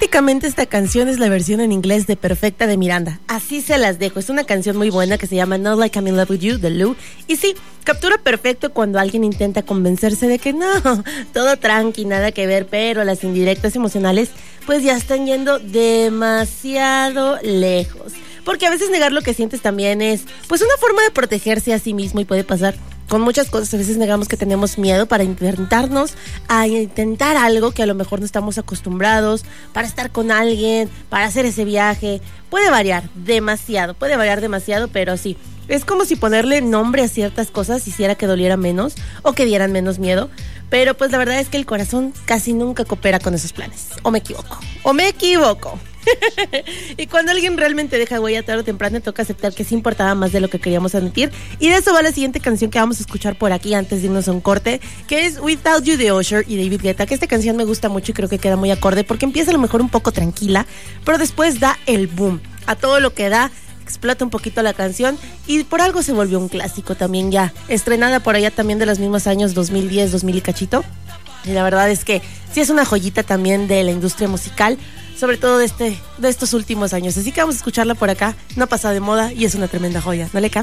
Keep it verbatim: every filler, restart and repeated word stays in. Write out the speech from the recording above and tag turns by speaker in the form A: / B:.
A: Irónicamente, esta canción es la versión en inglés de Perfecta de Miranda. Así se las dejo. Es una canción muy buena que se llama Not Like I'm in Love With You, de Lou. Y sí, captura perfecto cuando alguien intenta convencerse de que no, todo tranqui, nada que ver, pero las indirectas emocionales pues ya están yendo demasiado lejos. Porque a veces negar lo que sientes también es pues una forma de protegerse a sí mismo y puede pasar con muchas cosas. A veces negamos que tenemos miedo para intentarnos a intentar algo que a lo mejor no estamos acostumbrados, para estar con alguien, para hacer ese viaje. Puede variar demasiado, puede variar demasiado, pero sí. Es como si ponerle nombre a ciertas cosas hiciera que doliera menos o que dieran menos miedo. Pero pues la verdad es que el corazón casi nunca coopera con esos planes. O me equivoco, o me equivoco. Y cuando alguien realmente deja huella tarde o temprano, toca aceptar que sí importaba más de lo que queríamos admitir. Y de eso va la siguiente canción que vamos a escuchar por aquí antes de irnos a un corte, que es Without You de Usher y David Guetta. Que esta canción me gusta mucho y creo que queda muy acorde porque empieza a lo mejor un poco tranquila, pero después da el boom a todo lo que da. Explota un poquito la canción y por algo se volvió un clásico también, ya estrenada por allá también de los mismos años dos mil diez, dos mil y cachito. Y la verdad es que sí es una joyita también de la industria musical, sobre todo de este de estos últimos años. Así que vamos a escucharla por acá. No pasa de moda y es una tremenda joya. No le cambia.